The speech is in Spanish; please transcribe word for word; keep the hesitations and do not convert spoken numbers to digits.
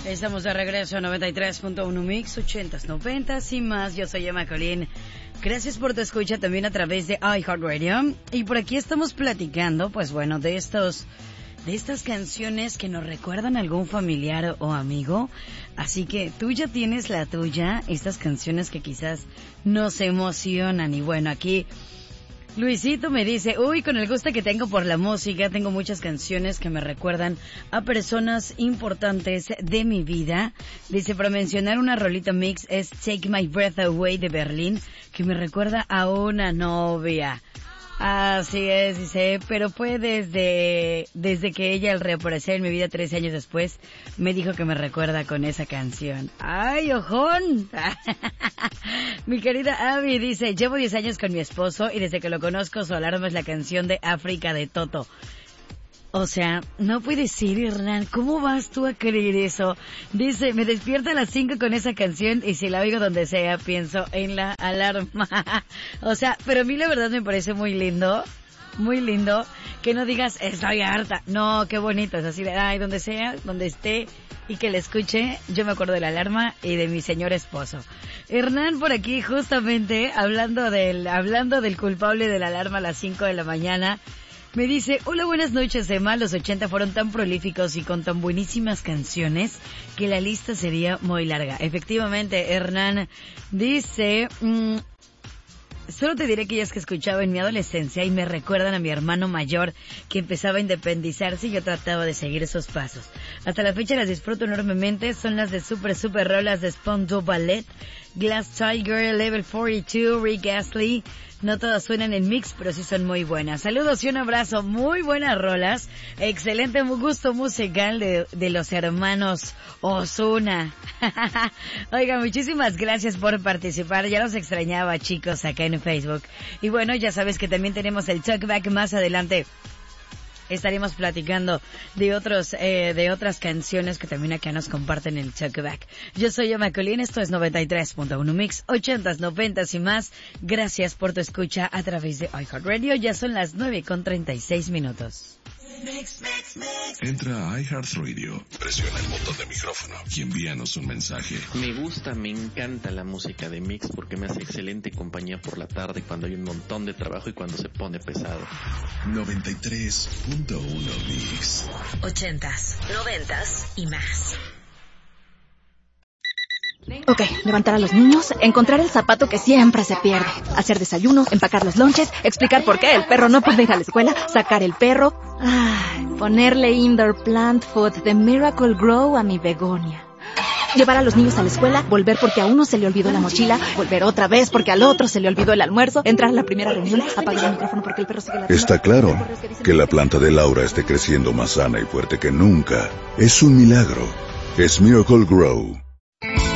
Estamos de regreso a noventa y tres punto uno Mix, ochentas, noventas y más. Yo soy Emma Colín. Gracias por tu escucha también a través de iHeartRadio. Y por aquí estamos platicando, pues bueno, de estos, de estas canciones que nos recuerdan a algún familiar o amigo. Así que tú ya tienes la tuya, estas canciones que quizás nos emocionan. Y bueno, aquí Luisito me dice, uy, con el gusto que tengo por la música, tengo muchas canciones que me recuerdan a personas importantes de mi vida. Dice, para mencionar una rolita mix es Take My Breath Away de Berlín, que me recuerda a una novia. Así es, dice, pero fue desde, desde que ella al reaparecer en mi vida trece años después, me dijo que me recuerda con esa canción. ¡Ay, ojón! Mi querida Abby dice, llevo diez años con mi esposo y desde que lo conozco su alarma es la canción de África de Toto. O sea, no puede ser, Hernán, ¿cómo vas tú a creer eso? Dice, me despierto a las cinco con esa canción y si la oigo donde sea, pienso en la alarma. O sea, pero a mí la verdad me parece muy lindo, muy lindo, que no digas, estoy harta. No, qué bonito, es así de, ay, donde sea, donde esté y que la escuche, yo me acuerdo de la alarma y de mi señor esposo. Hernán por aquí justamente, hablando del, hablando del culpable de la alarma a las cinco de la mañana, me dice, hola, buenas noches, Emma. Los ochenta fueron tan prolíficos y con tan buenísimas canciones que la lista sería muy larga. Efectivamente, Hernán dice, mmm, solo te diré que ellas que escuchaba en mi adolescencia y me recuerdan a mi hermano mayor que empezaba a independizarse y yo trataba de seguir esos pasos. Hasta la fecha las disfruto enormemente. Son las de super super rolas de Spandau Ballet, Glass Tiger, Level cuarenta y dos, Rick Astley. No todas suenan en mix, pero sí son muy buenas. Saludos y un abrazo. Muy buenas rolas. Excelente gusto musical de, de los hermanos Ozuna. Oiga, muchísimas gracias por participar. Ya los extrañaba, chicos, acá en Facebook. Y bueno, ya sabes que también tenemos el Talkback más adelante. Estaremos platicando de otros, eh, de otras canciones que también acá nos comparten el Talkback. Yo soy Emma Colín, esto es noventa y tres punto uno Mix, ochentas, noventas y más. Gracias por tu escucha a través de iHeartRadio. Ya son las nueve con treinta y seis minutos. Mix, mix, mix. Entra a iHeartRadio, presiona el botón de micrófono y envíanos un mensaje. Me gusta, me encanta la música de Mix porque me hace excelente compañía por la tarde cuando hay un montón de trabajo y cuando se pone pesado. noventa y tres punto uno Mix. Ochentas, noventas y más. Ok, levantar a los niños, encontrar el zapato que siempre se pierde, hacer desayuno, empacar los lonches, explicar por qué el perro no puede ir a la escuela, sacar el perro, ay, ponerle indoor plant food de Miracle Grow a mi begonia. Llevar a los niños a la escuela, volver porque a uno se le olvidó la mochila, volver otra vez porque al otro se le olvidó el almuerzo, entrar a la primera reunión, apagar el micrófono porque el perro sigue la... Está claro que la planta de Laura esté creciendo más sana y fuerte que nunca. Es un milagro. Es Miracle Grow.